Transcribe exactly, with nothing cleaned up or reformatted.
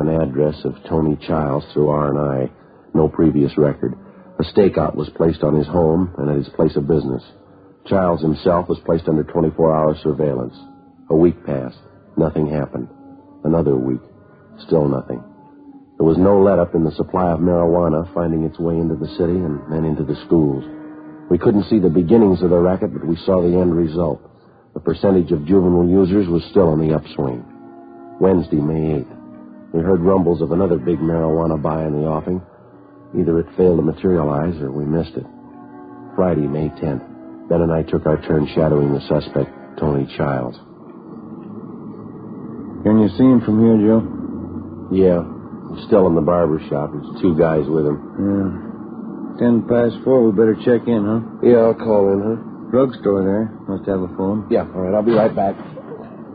and address of Tony Childs through R and I. No previous record. A stakeout was placed on his home and at his place of business. Childs himself was placed under twenty-four hour surveillance. A week passed. Nothing happened. Another week. Still nothing. There was no let-up in the supply of marijuana finding its way into the city and then into the schools. We couldn't see the beginnings of the racket, but we saw the end result. The percentage of juvenile users was still on the upswing. Wednesday, May eighth. We heard rumbles of another big marijuana buy in the offing. Either it failed to materialize or we missed it. Friday, May tenth. Ben and I took our turn shadowing the suspect, Tony Childs. Can you see him from here, Joe? Yeah. He's still in the barber shop. There's two guys with him. Yeah. Ten past four. We better check in, huh? Yeah, I'll call in, huh? Drugstore there. Must have a phone. Yeah, all right. I'll be right back.